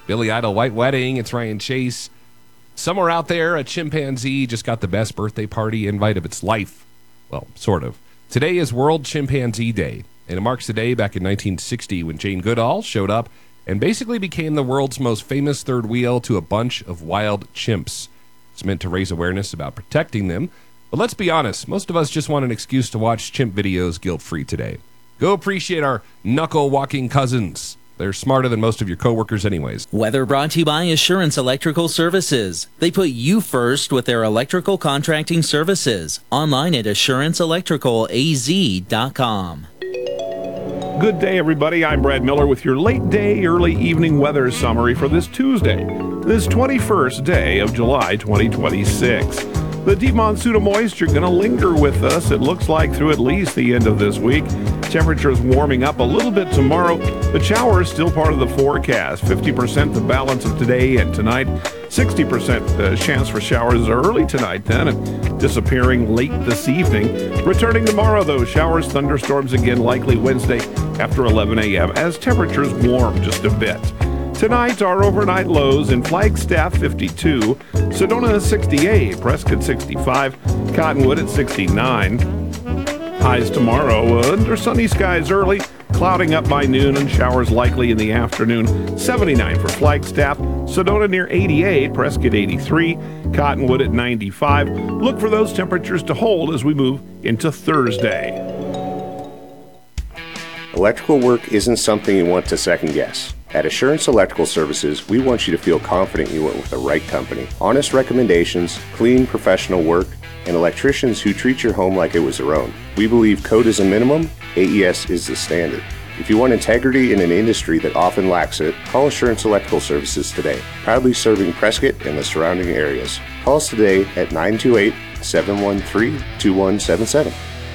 Billy Idol White Wedding. It's Ryan Chase. Somewhere out there, a chimpanzee just got the best birthday party invite of its life. Well, sort of. Today is World Chimpanzee Day, and it marks the day back in 1960 when Jane Goodall showed up and basically became the world's most famous third wheel to a bunch of wild chimps. It's meant to raise awareness about protecting them. But let's be honest, most of us just want an excuse to watch chimp videos guilt-free today. Go appreciate our knuckle-walking cousins. They're smarter than most of your coworkers anyways. Weather brought to you by Assurance Electrical Services. They put you first with their electrical contracting services. Online at assuranceelectrical.az.com. Good day, everybody. I'm Brad Miller with your late day, early evening weather summary for this Tuesday, this 21st day of July 2026. The deep monsoon of moisture going to linger with us, it looks like, through at least the end of this week. Temperatures warming up a little bit tomorrow. The showers still part of the forecast. 50% the balance of today and tonight. 60% the chance for showers early tonight then, and disappearing late this evening. Returning tomorrow, though, showers, thunderstorms again likely Wednesday after 11 a.m. as temperatures warm just a bit. Tonight, our overnight lows in Flagstaff 52, Sedona 68, Prescott 65, Cottonwood at 69. Highs tomorrow under sunny skies early, clouding up by noon and showers likely in the afternoon. 79 for Flagstaff, Sedona near 88, Prescott 83, Cottonwood at 95. Look for those temperatures to hold as we move into Thursday. Electrical work isn't something you want to second guess. At Assurance Electrical Services, we want you to feel confident you went with the right company. Honest recommendations, clean, professional work, and electricians who treat your home like it was their own. We believe code is a minimum, AES is the standard. If you want integrity in an industry that often lacks it, call Assurance Electrical Services today. Proudly serving Prescott and the surrounding areas. Call us today at 928-713-2177.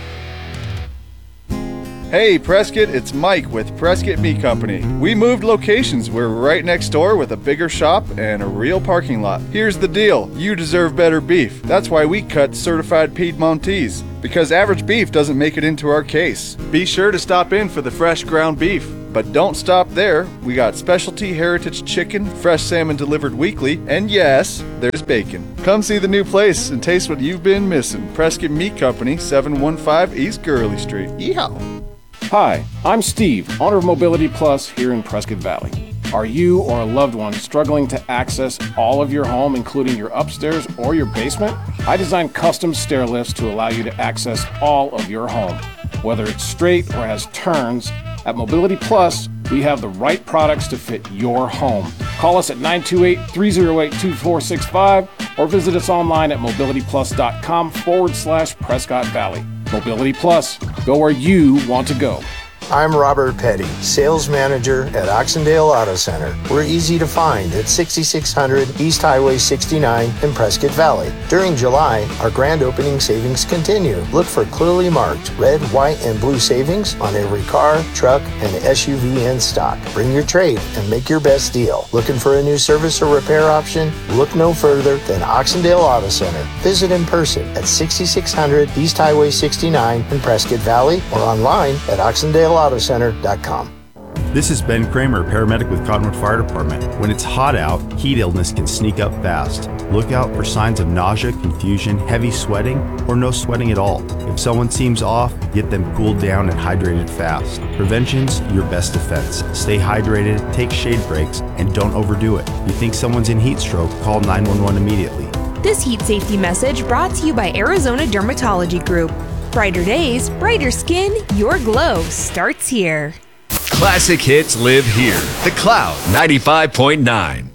Hey Prescott, it's Mike with Prescott Meat Company. We moved locations. We're right next door with a bigger shop and a real parking lot. Here's the deal. You deserve better beef. That's why we cut certified Piedmontese, because average beef doesn't make it into our case. Be sure to stop in for the fresh ground beef. But don't stop there. We got specialty heritage chicken, fresh salmon delivered weekly, and yes, there's bacon. Come see the new place and taste what you've been missing. Prescott Meat Company, 715 East Gurley Street. Yeehaw! Hi, I'm Steve, owner of Mobility Plus here in Prescott Valley. Are you or a loved one struggling to access all of your home, including your upstairs or your basement? I designed custom stair lifts to allow you to access all of your home. Whether it's straight or has turns, at Mobility Plus, we have the right products to fit your home. Call us at 928-308-2465 or visit us online at mobilityplus.com/Prescott Valley. Mobility Plus, go where you want to go. I'm Robert Petty, sales manager at Oxendale Auto Center. We're easy to find at 6600 East Highway 69 in Prescott Valley. During July, our grand opening savings continue. Look for clearly marked red, white, and blue savings on every car, truck, and SUV in stock. Bring your trade and make your best deal. Looking for a new service or repair option? Look no further than Oxendale Auto Center. Visit in person at 6600 East Highway 69 in Prescott Valley or online at oxendaleautocenter.com. This is Ben Kramer, paramedic with Cottonwood Fire Department. When it's hot out, heat illness can sneak up fast. Look out for signs of nausea, confusion, heavy sweating, or no sweating at all. If someone seems off, get them cooled down and hydrated fast. Prevention's your best defense. Stay hydrated, take shade breaks, and don't overdo it. If you think someone's in heat stroke, call 911 immediately. This heat safety message brought to you by Arizona Dermatology Group. Brighter days, brighter skin, your glow starts here. Classic hits live here. The Cloud 95.9.